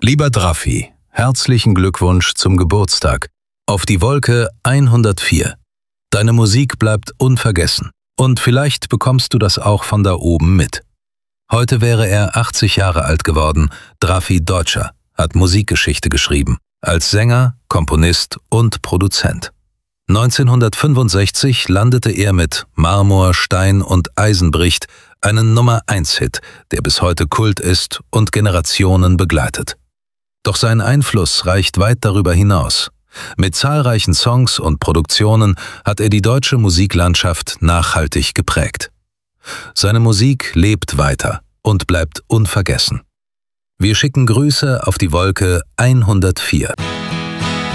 Lieber Drafi, herzlichen Glückwunsch zum Geburtstag. Auf die Wolke 104. Deine Musik bleibt unvergessen. Und vielleicht bekommst du das auch von da oben mit. Heute wäre er 80 Jahre alt geworden. Drafi Deutscher hat Musikgeschichte geschrieben. Als Sänger, Komponist und Produzent. 1965 landete er mit Marmor, Stein und Eisen bricht einen Nummer-1-Hit, der bis heute Kult ist und Generationen begleitet. Doch sein Einfluss reicht weit darüber hinaus. Mit zahlreichen Songs und Produktionen hat er die deutsche Musiklandschaft nachhaltig geprägt. Seine Musik lebt weiter und bleibt unvergessen. Wir schicken Grüße auf die Wolke 104.